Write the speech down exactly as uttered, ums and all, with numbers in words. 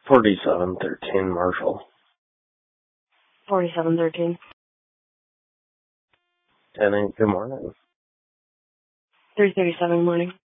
Forty-seven thirteen Marshall. Forty-seven thirteen. Ten eight. Good morning. Three thirty-seven morning.